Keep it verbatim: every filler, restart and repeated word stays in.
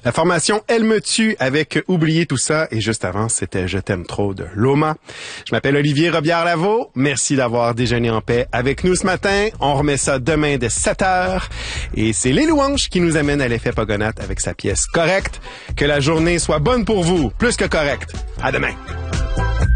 La formation Elle me tue avec Oublier tout ça. Et juste avant, c'était Je t'aime trop de Loma. Je m'appelle Olivier Robillard-Lavaux. Merci d'avoir déjeuné en paix avec nous ce matin. On remet ça demain dès sept heures. Et c'est Les Louanges qui nous amène à l'effet Pogonate avec sa pièce Correcte. Que la journée soit bonne pour vous, plus que correcte. À demain.